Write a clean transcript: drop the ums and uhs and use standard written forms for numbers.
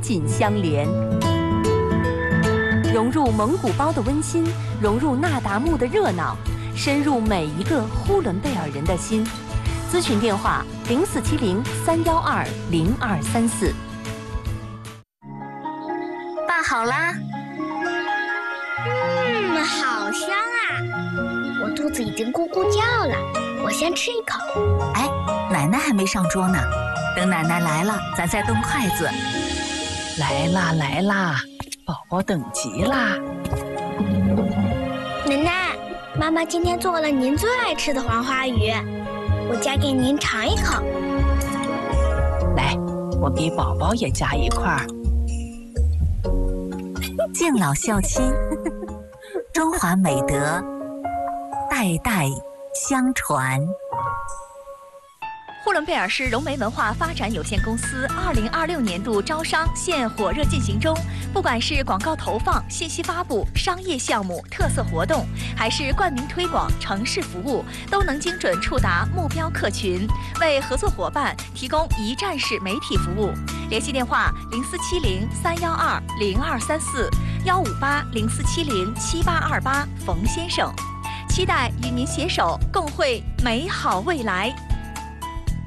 紧相连。融入蒙古包的温馨，融入那达慕的热闹，深入每一个呼伦贝尔人的心。咨询电话：0470-312-0234。 拌好啦。 好香啊！我肚子已经咕咕叫了，我先吃一口。 哎，奶奶还没上桌呢，等奶奶来了，咱再动筷子。 来啦来啦，宝宝等急啦！ 奶奶，妈妈今天做了您最爱吃的黄花鱼，我夹给您尝一口。 来，我给宝宝也夹一块儿。 敬老孝亲，中华美德代代相传。 呼伦贝尔市融媒文化发展有限公司2026年度招商现火热进行中，不管是广告投放、信息发布、商业项目、特色活动，还是冠名推广、城市服务，都能精准触达目标客群，为合作伙伴提供一站式媒体服务。联系电话：0470-312-0234，158-0470-7828，冯先生。期待与您携手共绘美好未来。